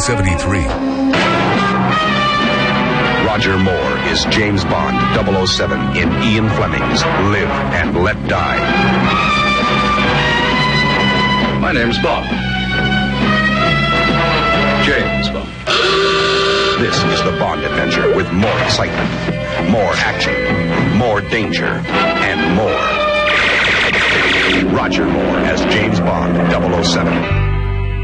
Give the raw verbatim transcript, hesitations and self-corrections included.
seventy-three. Roger Moore is James Bond double oh seven in Ian Fleming's Live and Let Die. My name's Bond. James Bond. This is the Bond adventure with more excitement, more action, more danger, and more. Roger Moore as James Bond double oh seven.